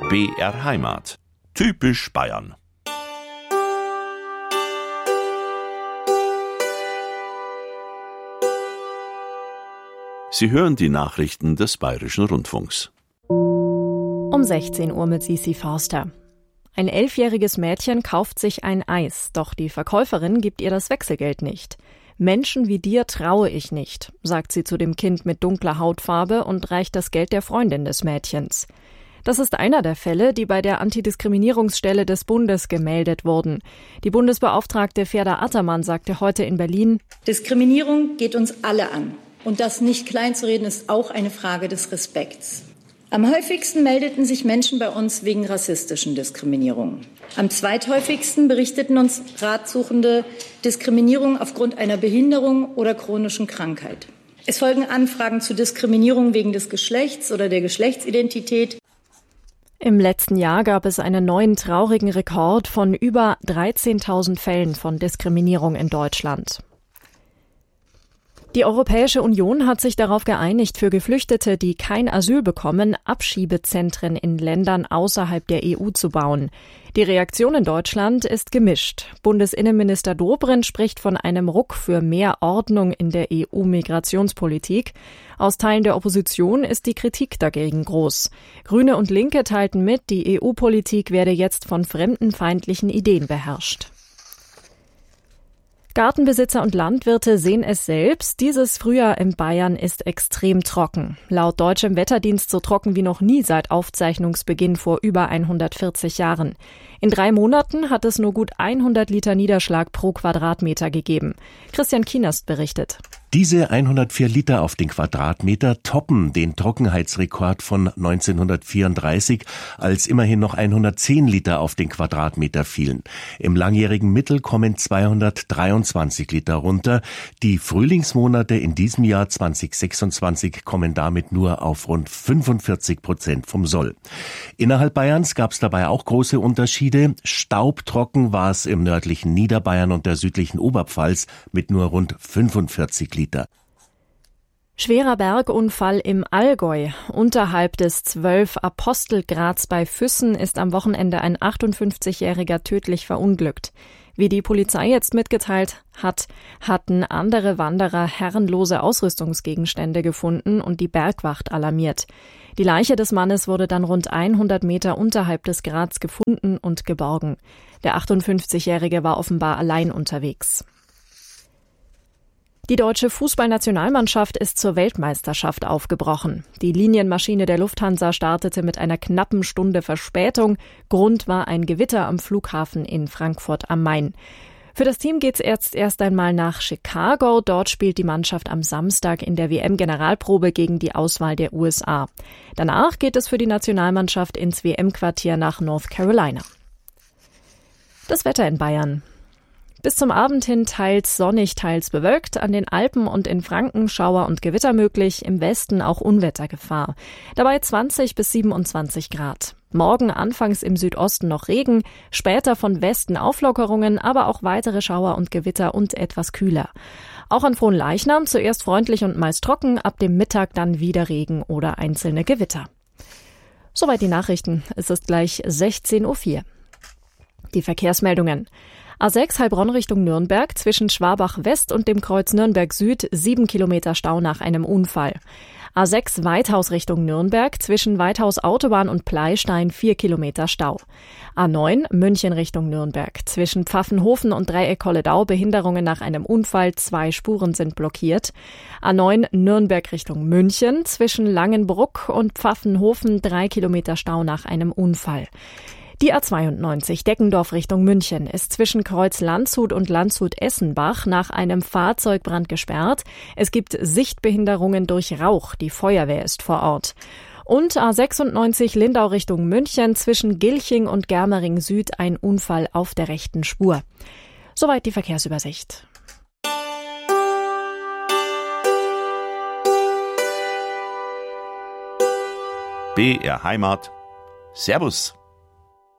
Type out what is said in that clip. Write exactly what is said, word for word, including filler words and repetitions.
B R Heimat. Typisch Bayern. Sie hören die Nachrichten des Bayerischen Rundfunks. Um sechzehn Uhr mit Sisi Forster. Ein elfjähriges Mädchen kauft sich ein Eis, doch die Verkäuferin gibt ihr das Wechselgeld nicht. Menschen wie dir traue ich nicht, sagt sie zu dem Kind mit dunkler Hautfarbe und reicht das Geld der Freundin des Mädchens. Das ist einer der Fälle, die bei der Antidiskriminierungsstelle des Bundes gemeldet wurden. Die Bundesbeauftragte Ferda Attermann sagte heute in Berlin: Diskriminierung geht uns alle an. Und das nicht kleinzureden ist auch eine Frage des Respekts. Am häufigsten meldeten sich Menschen bei uns wegen rassistischen Diskriminierungen. Am zweithäufigsten berichteten uns Ratsuchende Diskriminierung aufgrund einer Behinderung oder chronischen Krankheit. Es folgen Anfragen zu Diskriminierung wegen des Geschlechts oder der Geschlechtsidentität. Im letzten Jahr gab es einen neuen traurigen Rekord von über dreizehntausend Fällen von Diskriminierung in Deutschland. Die Europäische Union hat sich darauf geeinigt, für Geflüchtete, die kein Asyl bekommen, Abschiebezentren in Ländern außerhalb der E U zu bauen. Die Reaktion in Deutschland ist gemischt. Bundesinnenminister Dobrindt spricht von einem Ruck für mehr Ordnung in der E U-Migrationspolitik. Aus Teilen der Opposition ist die Kritik dagegen groß. Grüne und Linke teilten mit, die E U-Politik werde jetzt von fremdenfeindlichen Ideen beherrscht. Gartenbesitzer und Landwirte sehen es selbst. Dieses Frühjahr in Bayern ist extrem trocken. Laut deutschem Wetterdienst so trocken wie noch nie seit Aufzeichnungsbeginn vor über hundertvierzig Jahren. In drei Monaten hat es nur gut hundert Liter Niederschlag pro Quadratmeter gegeben. Christian Kienast berichtet. Diese hundertvier Liter auf den Quadratmeter toppen den Trockenheitsrekord von neunzehnhundertvierunddreißig, als immerhin noch hundertzehn Liter auf den Quadratmeter fielen. Im langjährigen Mittel kommen zweihundertdreiundzwanzig Liter runter. Die Frühlingsmonate in diesem Jahr zweitausendsechsundzwanzig kommen damit nur auf rund fünfundvierzig Prozent vom Soll. Innerhalb Bayerns gab es dabei auch große Unterschiede. Staubtrocken war es im nördlichen Niederbayern und der südlichen Oberpfalz mit nur rund fünfundvierzig Liter. Schwerer Bergunfall im Allgäu. Unterhalb des zwölf Apostelgrads bei Füssen ist am Wochenende ein achtundfünfzigjähriger tödlich verunglückt. Wie die Polizei jetzt mitgeteilt hat, hatten andere Wanderer herrenlose Ausrüstungsgegenstände gefunden und die Bergwacht alarmiert. Die Leiche des Mannes wurde dann rund hundert Meter unterhalb des Grads gefunden und geborgen. Der achtundfünfzigjährige war offenbar allein unterwegs. Die deutsche Fußballnationalmannschaft ist zur Weltmeisterschaft aufgebrochen. Die Linienmaschine der Lufthansa startete mit einer knappen Stunde Verspätung. Grund war ein Gewitter am Flughafen in Frankfurt am Main. Für das Team geht's jetzt erst einmal nach Chicago. Dort spielt die Mannschaft am Samstag in der W M-Generalprobe gegen die Auswahl der U S A. Danach geht es für die Nationalmannschaft ins W M-Quartier nach North Carolina. Das Wetter in Bayern. Bis zum Abend hin teils sonnig, teils bewölkt. An den Alpen und in Franken Schauer und Gewitter möglich, im Westen auch Unwettergefahr. Dabei zwanzig bis siebenundzwanzig Grad. Morgen anfangs im Südosten noch Regen, später von Westen Auflockerungen, aber auch weitere Schauer und Gewitter und etwas kühler. Auch an Fronleichnam zuerst freundlich und meist trocken, ab dem Mittag dann wieder Regen oder einzelne Gewitter. Soweit die Nachrichten. Es ist gleich sechzehn Uhr vier. Die Verkehrsmeldungen. A sechs Heilbronn Richtung Nürnberg zwischen Schwabach West und dem Kreuz Nürnberg Süd sieben Kilometer Stau nach einem Unfall. A sechs Weithaus Richtung Nürnberg zwischen Weithaus Autobahn und Pleistein vier Kilometer Stau. A neun München Richtung Nürnberg zwischen Pfaffenhofen und Dreieck Kolledau Behinderungen nach einem Unfall, zwei Spuren sind blockiert. A neun Nürnberg Richtung München zwischen Langenbruck und Pfaffenhofen drei Kilometer Stau nach einem Unfall. Die A zweiundneunzig Deckendorf Richtung München ist zwischen Kreuz Landshut und Landshut-Essenbach nach einem Fahrzeugbrand gesperrt. Es gibt Sichtbehinderungen durch Rauch. Die Feuerwehr ist vor Ort. Und A sechsundneunzig Lindau Richtung München zwischen Gilching und Germering Süd ein Unfall auf der rechten Spur. Soweit die Verkehrsübersicht. B R Heimat. Servus.